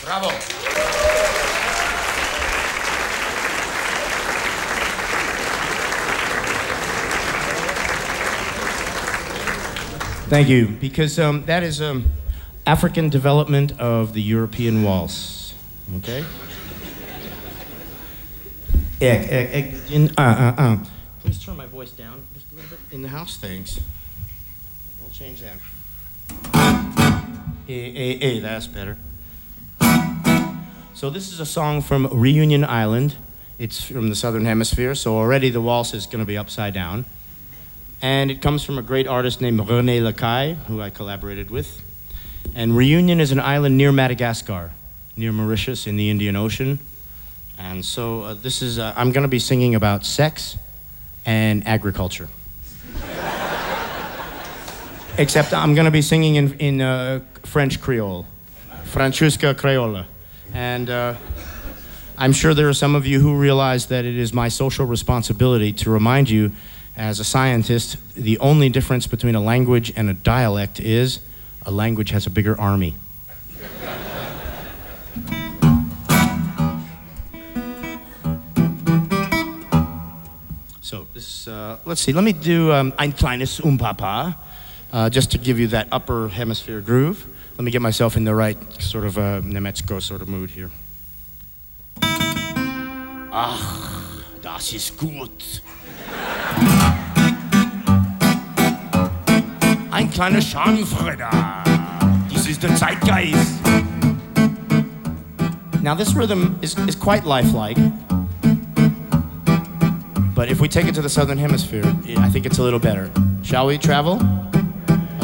Bravo. Thank you, because that is African development of the European waltz, okay? Please turn my voice down just a little bit in the house, thanks. I'll change that. That's better. So this is a song from Reunion Island. It's from the Southern Hemisphere, so already the waltz is going to be upside down. And it comes from a great artist named René Lacaille, who I collaborated with. And Reunion is an island near Madagascar, near Mauritius in the Indian Ocean. And so this is, I'm going to be singing about sex and agriculture. Except I'm going to be singing in French Creole, Francesca Creola. And I'm sure there are some of you who realize that it is my social responsibility to remind you, as a scientist, the only difference between a language and a dialect is a language has a bigger army. So this, let's see, let me do Ein kleines Papa, just to give you that upper hemisphere groove. Let me get myself in the right sort of Nemetsko sort of mood here. Ach, das ist gut. Ein kleiner Chanfre da. This is the Zeitgeist. Now this rhythm is quite lifelike. But if we take it to the Southern Hemisphere, I think it's a little better. Shall we travel?